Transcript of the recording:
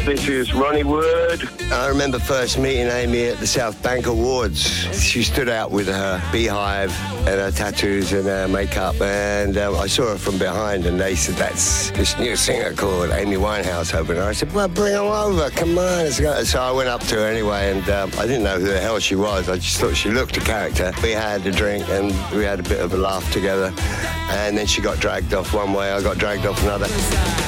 This is Ronnie Wood. I remember first meeting Amy at the South Bank Awards. She stood out with her beehive and her tattoos and her makeup, and I saw her from behind, and they said, that's this new singer called Amy Winehouse opener. I said, well, bring her over, come on. Let's go. So I went up to her anyway, and I didn't know who the hell she was. I just thought she looked a character. We had a drink, and we had a bit of a laugh together, and then she got dragged off one way, I got dragged off another.